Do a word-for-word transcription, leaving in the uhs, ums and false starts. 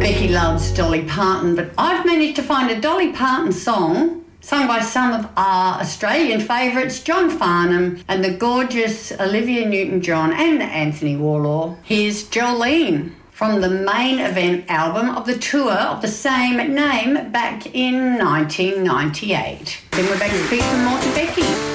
Becky loves Dolly Parton, but I've managed to find a Dolly Parton song sung by some of our Australian favourites, John Farnham and the gorgeous Olivia Newton-John and Anthony Warlaw. Here's Jolene from the main event album of the tour of the same name back in nineteen ninety-eight. Then we're back to speak some more to Becky.